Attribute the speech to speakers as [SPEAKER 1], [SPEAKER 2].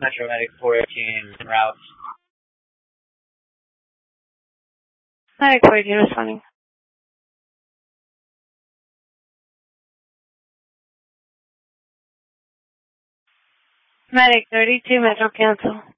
[SPEAKER 1] Metro Medic 418 en route.
[SPEAKER 2] Medic 418 responding. Medic 32, Metro cancel.